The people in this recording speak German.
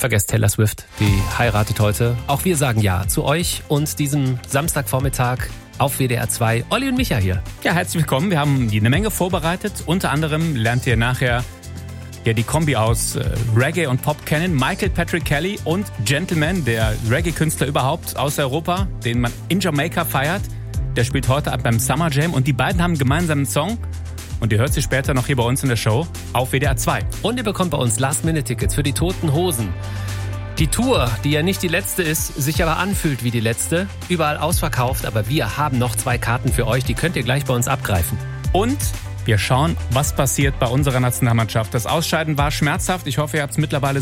Vergesst Taylor Swift, die heiratet heute. Auch wir sagen ja zu euch und diesem Samstagvormittag auf WDR 2. Olli und Micha hier. Ja, herzlich willkommen. Wir haben eine Menge vorbereitet. Unter anderem lernt ihr nachher die Kombi aus Reggae und Pop kennen. Michael Patrick Kelly und Gentleman, der Reggae-Künstler überhaupt aus Europa, den man in Jamaika feiert. Der spielt heute ab beim Summer Jam und die beiden haben einen gemeinsamen Song. Und ihr hört sie später noch hier bei uns in der Show auf WDR 2. Und ihr bekommt bei uns Last-Minute-Tickets für die Toten Hosen. Die Tour, die ja nicht die letzte ist, sich aber anfühlt wie die letzte. Überall ausverkauft, aber wir haben noch 2 Karten für euch. Die könnt ihr gleich bei uns abgreifen. Und wir schauen, was passiert bei unserer Nationalmannschaft. Das Ausscheiden war schmerzhaft. Ich hoffe, ihr habt es mittlerweile